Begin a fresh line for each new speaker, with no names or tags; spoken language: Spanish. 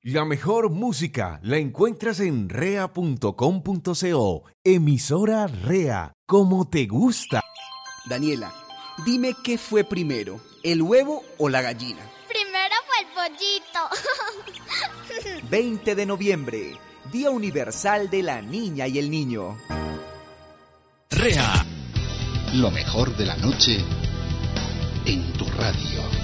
La mejor música la encuentras en rea.com.co. Emisora Rea, como te gusta.
Daniela, dime qué fue primero, ¿el huevo o la gallina?
Primero fue el pollito.
20 de noviembre, Día Universal de la Niña y el Niño.
Rea. Lo mejor de la noche en tu radio.